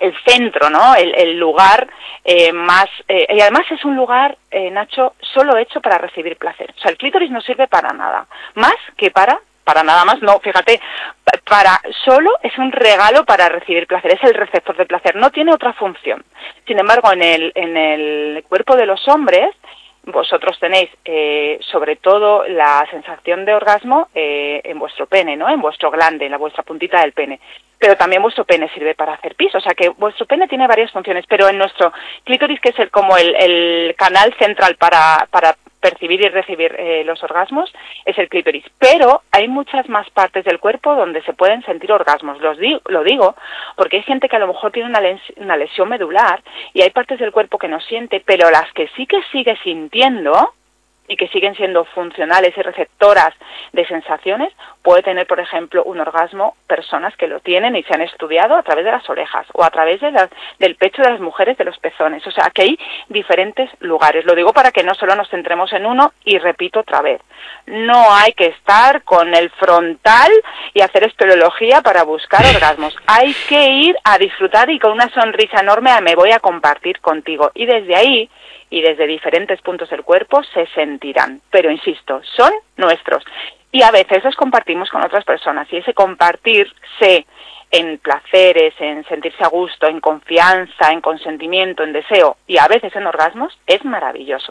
el centro, ¿no? El lugar más... y además es un lugar, Nacho, solo hecho para recibir placer. O sea, el clítoris no sirve para nada. Más que para nada más, no, fíjate, solo es un regalo para recibir placer, es el receptor de placer, no tiene otra función. Sin embargo, en el cuerpo de los hombres, vosotros tenéis sobre todo la sensación de orgasmo en vuestro pene, ¿no? En vuestro glande, en la vuestra puntita del pene. Pero también vuestro pene sirve para hacer pis, o sea que vuestro pene tiene varias funciones, pero en nuestro clítoris, que es como el canal central para percibir y recibir los orgasmos, es el clítoris. Pero hay muchas más partes del cuerpo donde se pueden sentir orgasmos. Lo digo porque hay gente que a lo mejor tiene una lesión medular y hay partes del cuerpo que no siente, pero las que sí que sigue sintiendo y que siguen siendo funcionales y receptoras de sensaciones, puede tener, por ejemplo, un orgasmo personas que lo tienen y se han estudiado a través de las orejas o a través del pecho de las mujeres, de los pezones. O sea, que hay diferentes lugares. Lo digo para que no solo nos centremos en uno y repito otra vez. No hay que estar con el frontal y hacer espeleología para buscar orgasmos. Hay que ir a disfrutar y con una sonrisa enorme me voy a compartir contigo. Y desde ahí, y desde diferentes puntos del cuerpo se sentirán, pero insisto, son nuestros y a veces los compartimos con otras personas y ese compartirse en placeres, en sentirse a gusto, en confianza, en consentimiento, en deseo y a veces en orgasmos es maravilloso.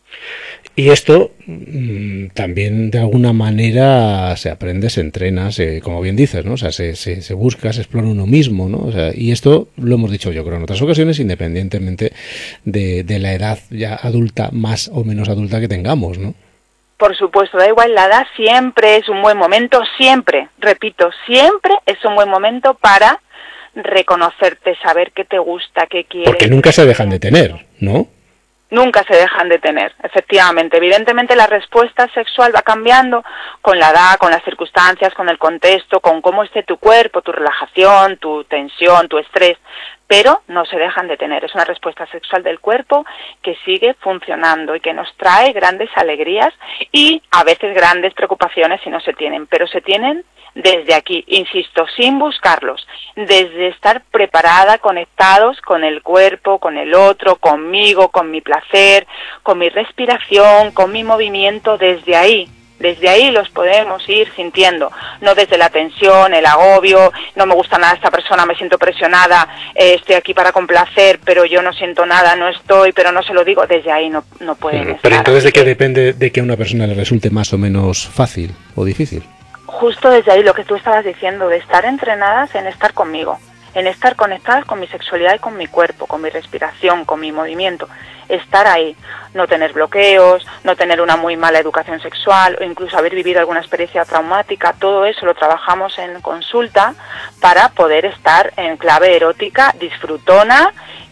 Y esto también de alguna manera se aprende, se entrena, como bien dices, ¿no? O sea, se busca, se explora uno mismo, ¿no? O sea, y esto lo hemos dicho yo creo en otras ocasiones, independientemente de la edad ya adulta, más o menos adulta que tengamos, ¿no? Por supuesto, da igual la edad, siempre es un buen momento, siempre, repito, siempre es un buen momento para reconocerte, saber qué te gusta, qué quieres. Porque nunca se dejan de tener, ¿no? Nunca se dejan de tener, efectivamente. Evidentemente la respuesta sexual va cambiando con la edad, con las circunstancias, con el contexto, con cómo esté tu cuerpo, tu relajación, tu tensión, tu estrés, pero no se dejan de tener. Es una respuesta sexual del cuerpo que sigue funcionando y que nos trae grandes alegrías y a veces grandes preocupaciones si no se tienen, pero se tienen desde aquí, insisto, sin buscarlos, desde estar preparada, conectados con el cuerpo, con el otro, conmigo, con mi placer, con mi respiración, con mi movimiento, desde ahí los podemos ir sintiendo, no desde la tensión, el agobio, no me gusta nada esta persona, me siento presionada, estoy aquí para complacer, pero yo no siento nada, no estoy, pero no se lo digo, desde ahí no pueden estar. Pero entonces, ¿de qué depende de que a una persona le resulte más o menos fácil o difícil? Justo desde ahí lo que tú estabas diciendo, de estar entrenadas en estar conmigo, en estar conectadas con mi sexualidad y con mi cuerpo, con mi respiración, con mi movimiento, estar ahí, no tener bloqueos, no tener una muy mala educación sexual o incluso haber vivido alguna experiencia traumática, todo eso lo trabajamos en consulta para poder estar en clave erótica, disfrutona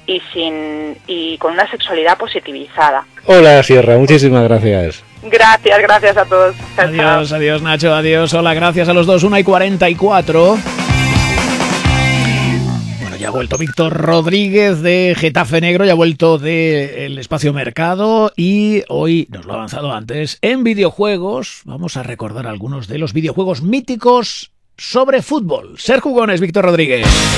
y con una sexualidad positivizada. Hola Sierra, muchísimas gracias. Gracias a todos. Adiós Nacho, adiós, hola, gracias a los dos, 1:44. Bueno, ya ha vuelto Víctor Rodríguez de Getafe Negro, ya ha vuelto del Espacio Mercado y hoy, nos lo ha avanzado antes, en videojuegos vamos a recordar algunos de los videojuegos míticos sobre fútbol. Ser jugones, Víctor Rodríguez.